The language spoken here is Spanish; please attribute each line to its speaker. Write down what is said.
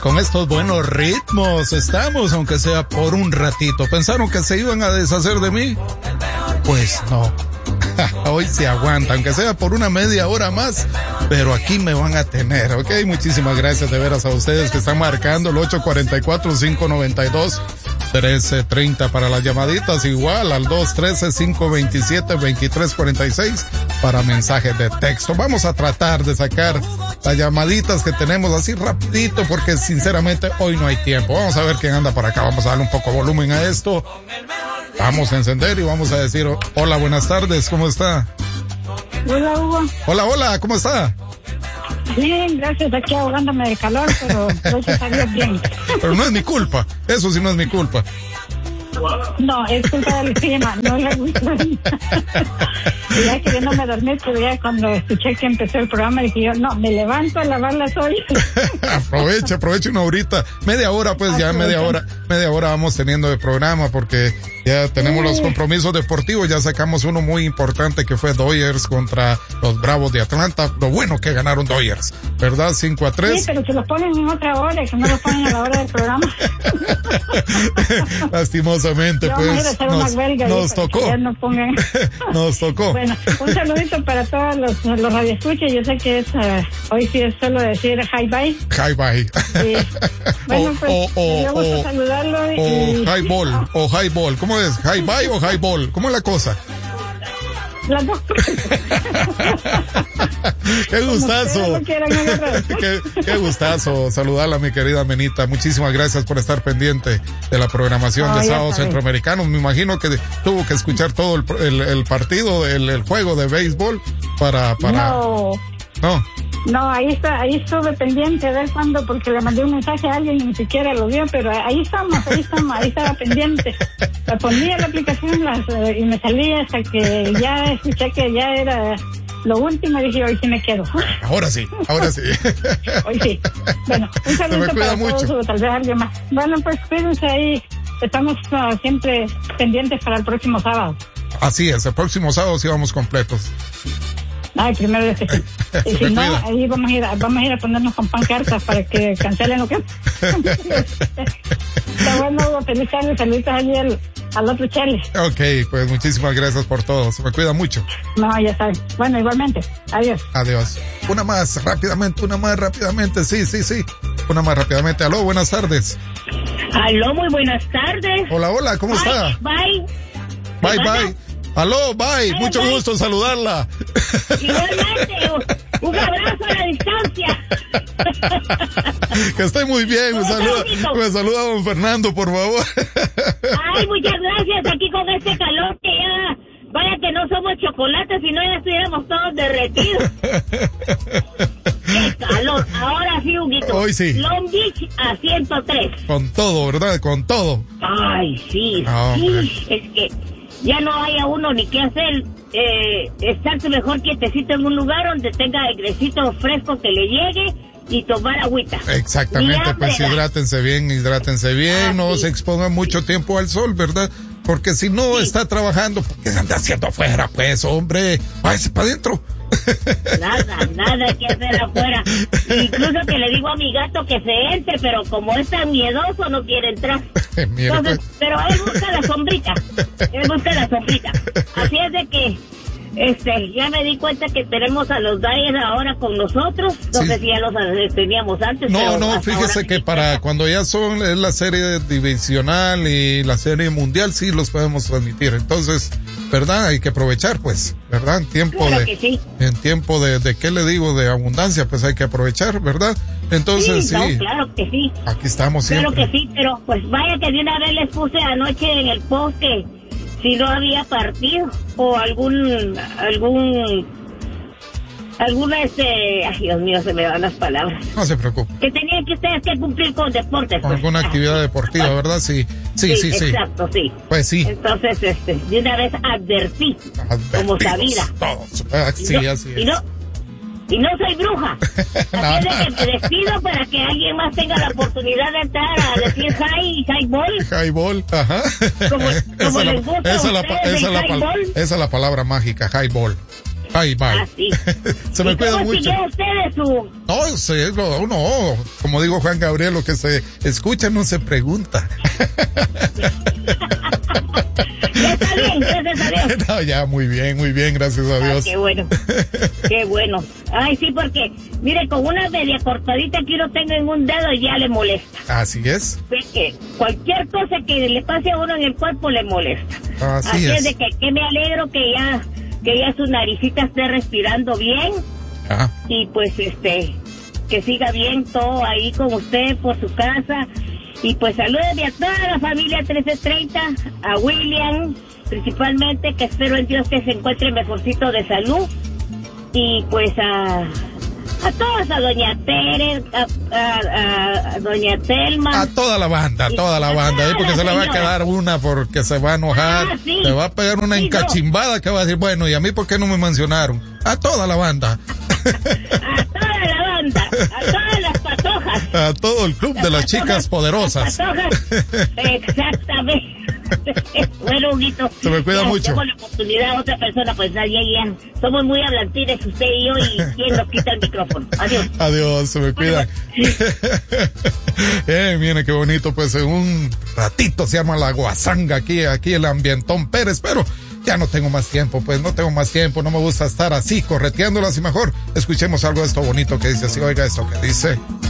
Speaker 1: con estos buenos ritmos estamos, aunque sea por un ratito. ¿Pensaron que se iban a deshacer de mí? Pues no. Hoy se aguanta, aunque sea por una media hora más, pero aquí me van a tener, ¿ok? Muchísimas gracias de veras a ustedes que están marcando el 844-592-1330 para las llamaditas, igual al 213-527-2346 para mensajes de texto. Vamos a tratar de sacar las llamaditas que tenemos así rapidito porque sinceramente hoy no hay tiempo. Vamos a ver quién anda por acá, vamos a darle un poco de volumen a esto. Vamos a encender y vamos a decir, hola, buenas tardes, ¿cómo está?
Speaker 2: Hola, Hugo.
Speaker 1: Hola, hola, ¿cómo está?
Speaker 2: Bien, gracias, aquí ahogándome de calor, pero gracias a Dios bien.
Speaker 1: Pero no es mi culpa, eso sí no es mi culpa.
Speaker 2: No, es culpa del clima, no le gusta. Ya queriéndome dormir, pero ya cuando escuché que empezó el programa dije yo, no, me levanto a lavar las ollas. Aproveche una horita, media hora pues, ya media hora vamos teniendo de programa porque ya tenemos los compromisos deportivos, ya sacamos uno muy importante que fue Dodgers contra los Bravos de Atlanta, lo bueno que ganaron Dodgers, ¿verdad? 5-3. Sí, pero se los ponen en otra hora, que no los ponen a la hora del programa.
Speaker 1: Lastimosamente, pues, nos tocó.
Speaker 2: No pongan...
Speaker 1: Nos tocó.
Speaker 2: Bueno, un saludito para todos los radioescuchas, yo sé que es, hoy sí es solo decir hi bye.
Speaker 1: Hi bye.
Speaker 2: Sí. Bueno, pues, me gusta saludarlo.
Speaker 1: O highball, ¿cómo es? ¿High bye o highball? ¿Cómo es la cosa?
Speaker 2: Las dos.
Speaker 1: Qué gustazo. Qué gustazo saludarla, mi querida Menita. Muchísimas gracias por estar pendiente de la programación de Sábados Centroamericanos. Me imagino que tuvo que escuchar todo el partido, el juego de béisbol para...
Speaker 2: No, ahí estuve pendiente a ver cuándo, porque le mandé un mensaje a alguien y ni siquiera lo vio, pero ahí estaba pendiente. La ponía la aplicación y me salía hasta que ya escuché que ya era lo último y dije, hoy sí me quedo.
Speaker 1: Ahora sí.
Speaker 2: Hoy sí. Bueno, un saludo para todos, o tal vez alguien más. Bueno, pues cuídense ahí, estamos siempre pendientes para el próximo sábado.
Speaker 1: Así es, el próximo sábado sí vamos completos.
Speaker 2: Ay, primero de que sí. Y si no, ahí vamos a ir a ponernos con pancartas para que cancelen lo que... Está bueno, Hugo, feliz año, saludos allí al otro Charlie.
Speaker 1: Ok, pues muchísimas gracias por todo, se me cuida mucho.
Speaker 2: No, ya saben. Bueno, igualmente, adiós.
Speaker 1: Una más rápidamente, sí. Una más rápidamente, aló, buenas tardes.
Speaker 3: Aló, muy buenas tardes.
Speaker 1: Hola, ¿cómo está?
Speaker 3: Bye.
Speaker 1: Aló, bye, mucho gusto en saludarla.
Speaker 3: Igualmente, un abrazo a la distancia.
Speaker 1: Que esté muy bien, me saluda don Fernando, por favor.
Speaker 3: Ay, muchas gracias, aquí con este calor que ya, vaya que no somos chocolates, si no ya estuviéramos todos derretidos. Qué calor, ahora sí, Huguito.
Speaker 1: Hoy sí.
Speaker 3: Long Beach a 103.
Speaker 1: Con todo, ¿verdad? Con todo.
Speaker 3: Ay, sí, sí, es que... ya no haya uno ni qué hacer, estarse mejor quietecito en un lugar donde tenga airecito fresco que le llegue y tomar agüita.
Speaker 1: Exactamente, pues hidrátense bien, no se expongan mucho tiempo al sol, ¿verdad? Porque si no está trabajando, ¿qué se anda haciendo afuera? Pues, hombre, váyase para adentro.
Speaker 3: Nada que hacer afuera. Incluso que le digo a mi gato que se entre, pero como es tan miedoso no quiere entrar. Entonces, pero él busca la sombrita. Así es de que ya me di cuenta que tenemos a los Dodgers ahora con nosotros. No sé si ya los teníamos antes.
Speaker 1: No, fíjese que para cuando ya son la serie divisional y la serie mundial, sí los podemos transmitir. Entonces, ¿verdad? Hay que aprovechar, pues, ¿verdad? En tiempo de ¿qué le digo? De abundancia, pues hay que aprovechar, ¿verdad? Entonces, sí.
Speaker 3: No, claro que sí.
Speaker 1: Aquí estamos siempre.
Speaker 3: Claro que sí, pero pues vaya que de una vez les puse anoche en el post que si no había partido o alguna ay Dios mío, se me van las palabras.
Speaker 1: No se preocupe.
Speaker 3: Que tenían que ustedes que cumplir con deportes.
Speaker 1: Con alguna actividad deportiva, ¿verdad? Sí.
Speaker 3: Exacto, sí.
Speaker 1: Pues sí.
Speaker 3: Entonces, de una vez advertí como sabida.
Speaker 1: Todos. Así es.
Speaker 3: Y no soy bruja. Así es de que me despido para que alguien más tenga la oportunidad de entrar a decir highball. Ajá. Como les gusta a ustedes el highball.
Speaker 1: Esa es la palabra mágica, highball. Bye, bye.
Speaker 3: Así.
Speaker 1: Se me cuida mucho.
Speaker 3: ¿Cómo usted de su...?
Speaker 1: No, como digo Juan Gabriel, lo que se escucha no se pregunta.
Speaker 3: Ya está bien, gracias a Dios.
Speaker 1: No, ya, muy bien, gracias a Dios.
Speaker 3: Qué bueno, qué bueno. Ay, sí, porque, mire, con una media cortadita que uno tenga en un dedo ya le molesta.
Speaker 1: Así es.
Speaker 3: Porque cualquier cosa que le pase a uno en el cuerpo le molesta.
Speaker 1: Así es.
Speaker 3: De que me alegro que ya su naricita esté respirando bien.
Speaker 1: Ajá.
Speaker 3: Y pues, que siga bien todo ahí con usted por su casa. Y pues salúdeme a toda la familia 1330, a William, principalmente, que espero en Dios que se encuentre mejorcito de salud. Y pues a todos, a doña Tere, a doña Telma.
Speaker 1: A toda la banda, porque se le va a quedar una porque se va a enojar.
Speaker 3: Sí.
Speaker 1: Le va a pegar una encachimbada que va a decir, bueno, ¿y a mí por qué no me mencionaron? A toda la banda.
Speaker 3: A toda la banda, a todas las patojas.
Speaker 1: A todo el club de las chicas poderosas.
Speaker 3: Exactamente. Bueno, Huguito.
Speaker 1: Se me cuida mucho.
Speaker 3: Tengo la oportunidad a otra persona, pues nadie ya. Somos muy hablantines, usted y yo, y quién nos quita el micrófono. Adiós.
Speaker 1: Adiós, se me cuida. Mire qué bonito, pues en un ratito se llama la guasanga aquí el ambientón Pérez, pero ya no tengo más tiempo, no me gusta estar así correteándolas y mejor escuchemos algo de esto bonito que dice así, oiga esto que dice.